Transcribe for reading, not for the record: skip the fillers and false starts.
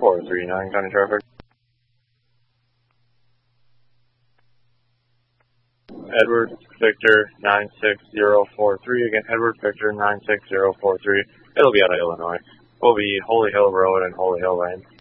439 county traffic. Edward Victor 96043, again, Edward Victor 96043. It'll be out of Illinois. Will be Holy Hill Road and Holy Hill Lane.